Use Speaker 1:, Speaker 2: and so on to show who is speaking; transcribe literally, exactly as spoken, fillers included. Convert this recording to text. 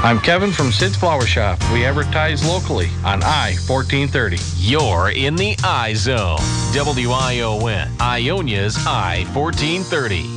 Speaker 1: I'm Kevin from Sid's Flower Shop. We advertise locally on I fourteen thirty.
Speaker 2: You're in the I Zone. W I O N, Ionia's I fourteen thirty.